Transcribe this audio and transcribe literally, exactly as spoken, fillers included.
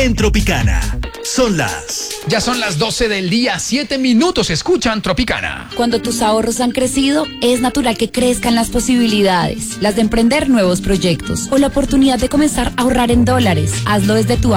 en Tropicana. Son las... Ya son las doce del día, siete minutos, escuchan Tropicana. Cuando tus ahorros han crecido, es natural que crezcan las posibilidades, las de emprender nuevos proyectos o la oportunidad de comenzar a ahorrar en dólares. Hazlo desde tu